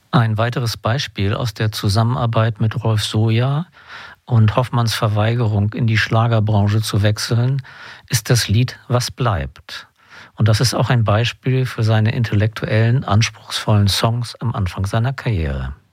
Ein weiteres Beispiel aus der Zusammenarbeit mit Rolf Soja und Hoffmanns Verweigerung, in die Schlagerbranche zu wechseln, ist das Lied Was bleibt. Und das ist auch ein Beispiel für seine intellektuellen, anspruchsvollen Songs am Anfang seiner Karriere.